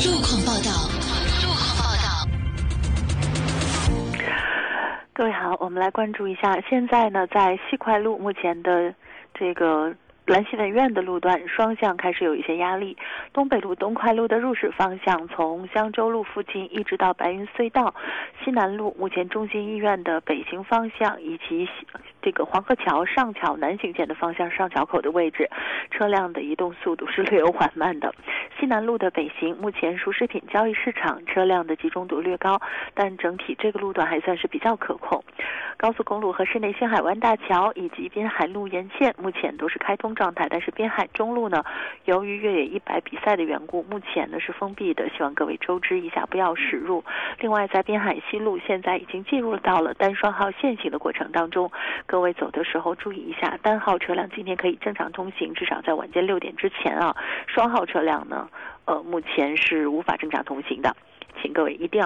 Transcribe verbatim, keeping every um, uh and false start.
路况报道。路况报道。 各位好，我们来关注一下，现在呢，在西快路目前的这个兰溪文苑的路段双向开始有一些压力，东北路东快路的入市方向从香洲路附近一直到白云隧道，西南路目前中心医院的北行方向以及这个黄河桥上桥南行线的方向上桥口的位置，车辆的移动速度是略有缓慢的。西南路的北行目前熟食品交易市场车辆的集中度略高，但整体这个路段还算是比较可控。高速公路和市内新海湾大桥以及滨海路沿线目前都是开通状态，但是滨海中路呢，由于越野一百比赛的缘故，目前呢是封闭的，希望各位周知一下，不要驶入。另外，在滨海西路现在已经进入到了单双号限行的过程当中，各位走的时候注意一下，单号车辆今天可以正常通行，至少在晚间六点之前啊。双号车辆呢，呃，目前是无法正常通行的，请各位一定要